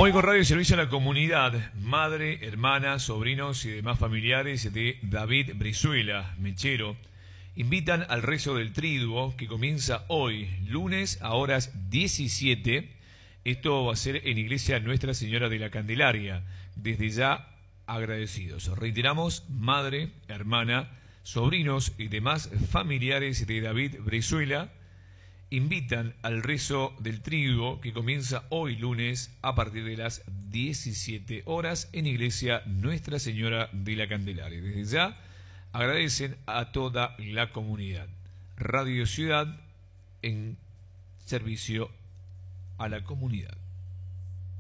Hoy con Radio Servicio a la Comunidad, madre, hermana, sobrinos y demás familiares de David Brizuela, mechero, invitan al rezo del Triduo que comienza hoy, lunes a horas 17. Esto va a ser en Iglesia Nuestra Señora de la Candelaria. Desde ya agradecidos. Reiteramos, madre, hermana, sobrinos y demás familiares de David Brizuela invitan al rezo del Triduo que comienza hoy lunes a partir de las 17 horas en Iglesia Nuestra Señora de la Candelaria. Desde ya agradecen a toda la comunidad. Radio Ciudad en servicio a la comunidad.